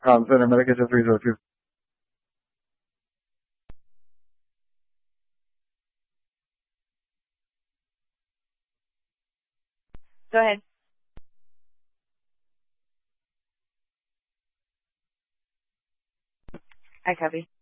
Comm Center Medication 302. Go ahead. I copy.